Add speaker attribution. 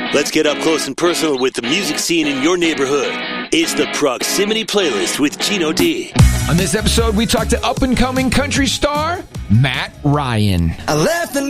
Speaker 1: Let's get up close and personal with the music scene in your neighborhood. It's the Proximity Playlist with Gino D.
Speaker 2: On this episode, we talk to up-and-coming country star Matt Ryan.
Speaker 3: I left the